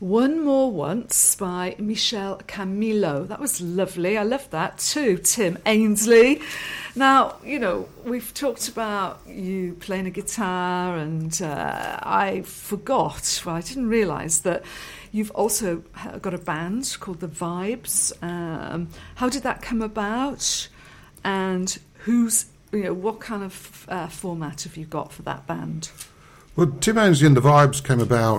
One More Once by Michel Camilo. That was lovely. I love that too, Tim Ainsley. Now, you know, we've talked about you playing a guitar, and I didn't realise that you've also got a band called The Vibes. How did that come about? And what kind of format have you got for that band? Well, Tim Ainsley and The Vibes came about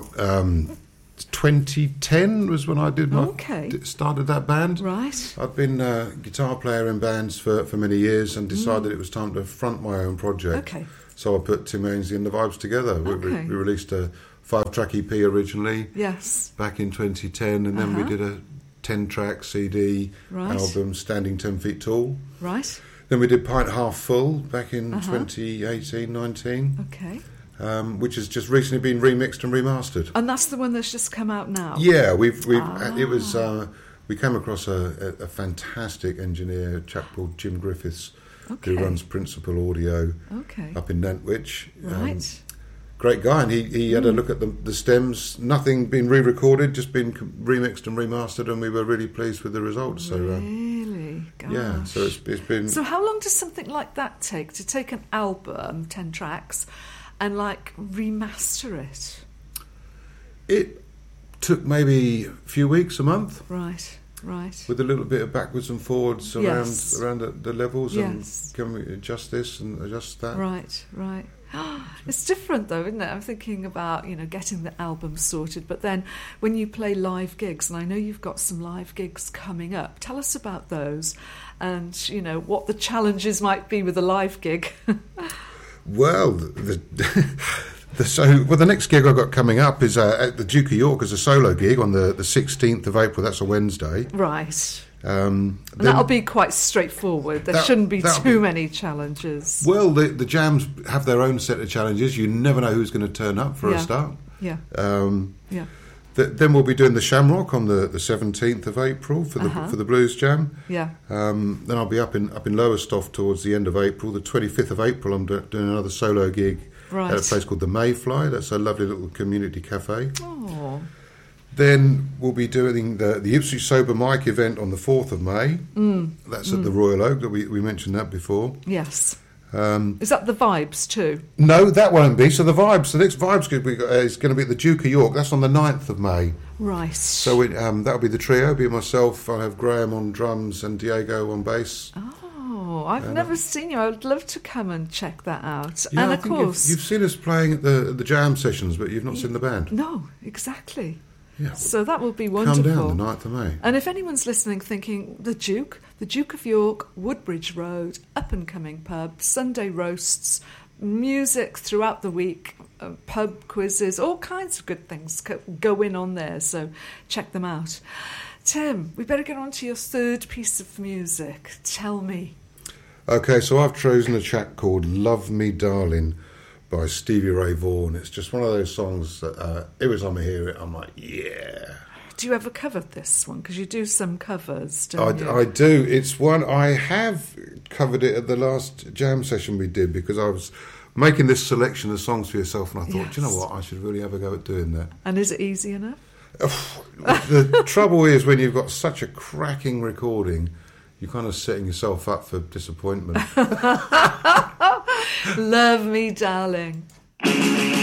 2010 was when I started that band. Right. I've been a guitar player in bands for many years and decided it was time to front my own project. Okay. So I put Tim Ainsley and The Vibes together. We released a 5-track EP originally. Yes. Back in 2010, and then we did a 10-track CD album, Standing 10 Feet Tall. Right. Then we did Pint Half Full back in 2018-19. Okay. Which has just recently been remixed and remastered. And that's the one that's just come out now? Yeah, we came across a fantastic engineer, a chap called Jim Griffiths, who runs Principal Audio up in Nantwich. Right. Great guy, and he had a look at the stems, nothing been re-recorded, just been remixed and remastered, and we were really pleased with the results. Really? Gosh. Yeah, so it's been... So how long does something like that take, to take an album, 10 tracks, and remaster it? It took maybe a few weeks, a month. Right. With a little bit of backwards and forwards around the levels, and can we adjust this and adjust that? Right. It's different though, isn't it? I'm thinking about, getting the album sorted, but then when you play live gigs, and I know you've got some live gigs coming up, tell us about those and, what the challenges might be with a live gig. Well, the next gig I've got coming up is at the Duke of York as a solo gig on the 16th of April. That's a Wednesday. Right. And that'll be quite straightforward. There shouldn't be too many challenges. Well, the jams have their own set of challenges. You never know who's going to turn up for a start. Yeah. Then we'll be doing the Shamrock on the 17th of April for the Blues Jam. Yeah. Then I'll be up in Lowestoft towards the end of April. The 25th of April, I'm doing another solo gig at a place called the Mayfly. That's a lovely little community cafe. Oh. Then we'll be doing the Ipswich Sober Mic event on the 4th of May. That's at the Royal Oak. That we mentioned that before. Yes. Is that the Vibes too? No, that won't be. So the next Vibes gig is going to be at the Duke of York. That's on the 9th of May. Right. So that'll be the trio. It'll be myself. I'll have Graham on drums and Diego on bass. Oh, I've never seen you. I would love to come and check that out. Yeah, and I of think course, you've seen us playing at the jam sessions, but you've not seen the band. No, exactly. Yeah. So that will be wonderful. Come down the 9th of May. And if anyone's listening thinking, the Duke of York, Woodbridge Road, up-and-coming pub, Sunday roasts, music throughout the week, pub quizzes, all kinds of good things going on there, so check them out. Tim, we better get on to your third piece of music. Tell me. Okay, so I've chosen a track called Love Me Darling by Stevie Ray Vaughan. It's just one of those songs that every time I hear it, I'm like, yeah. Do you ever cover this one? Because you do some covers, don't you? I do. It's one I have covered it at the last jam session we did, because I was making this selection of songs for yourself, and I thought, do you know what, I should really have a go at doing that. And is it easy enough? The trouble is, when you've got such a cracking recording, you're kind of setting yourself up for disappointment. Love me, darling.